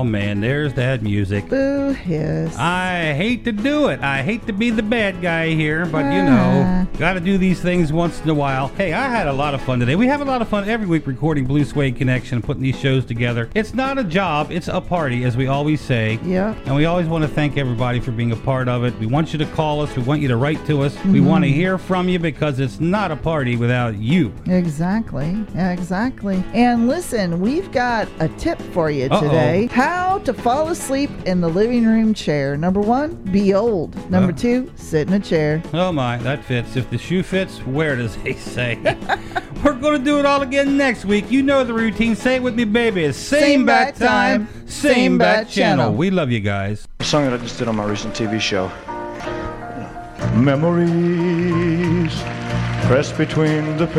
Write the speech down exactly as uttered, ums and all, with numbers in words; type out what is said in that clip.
Oh man, there's that music. Boo hiss. I hate to do it. I hate to be the bad guy here, but you know, got to do these things once in a while. Hey, I had a lot of fun today. We have a lot of fun every week recording Blue Suede Connection and putting these shows together. It's not a job, it's a party, as we always say. Yeah. And we always want to thank everybody for being a part of it. We want you to call us. We want you to write to us. Mm-hmm. We want to hear from you because it's not a party without you. Exactly. Exactly. And listen, we've got a tip for you today. Uh-oh. How to fall asleep in the living room chair. Number one, be old. Number uh, two, sit in a chair. Oh my, that fits. If the shoe fits, where does they say? We're going to do it all again next week. You know the routine. Say it with me, baby. It's same, same bat time, time, same bat channel. channel. We love you guys. A song that I just did on my recent T V show. Memories pressed between the